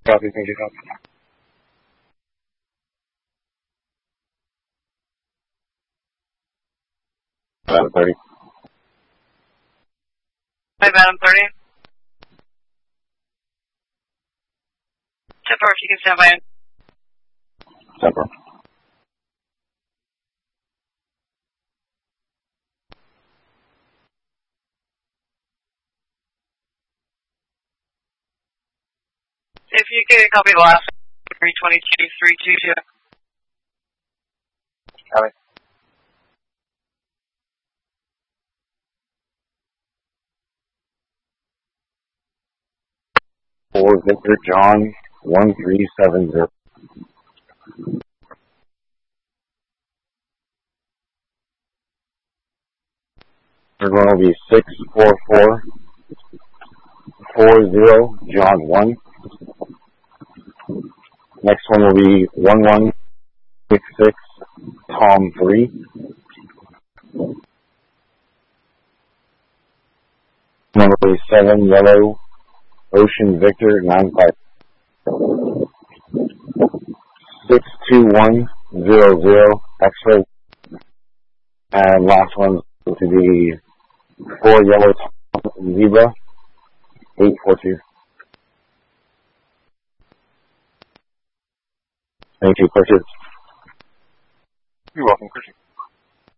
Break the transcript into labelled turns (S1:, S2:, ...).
S1: Copy, thank you, copy.
S2: Adam 30.
S3: Hi, Adam 30. Tipper, if you can stand by.
S2: Temper.
S3: If you could copy the last 322-322.
S1: Copy.
S2: For Victor John 1370. Third one will be 64440 John 1. Next one will be 1166 Tom 3. Number 7 Yellow Ocean Victor 95. 62100 X-ray. And last one to be 4 Yellow Tom Zebra 842. Thank you, Christian.
S1: You're welcome, Christian.